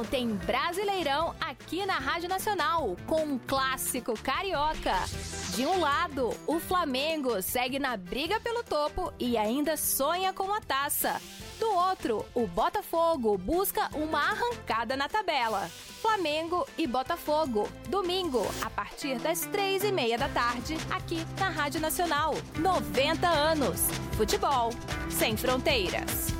tem Brasileirão aqui na Rádio Nacional, com um clássico carioca. De um lado, o Flamengo segue na briga pelo topo e ainda sonha com a taça. Do outro, o Botafogo busca uma arrancada na tabela. Flamengo e Botafogo, domingo, a partir das 3h30 da tarde, aqui na Rádio Nacional. 90 anos. Futebol sem fronteiras.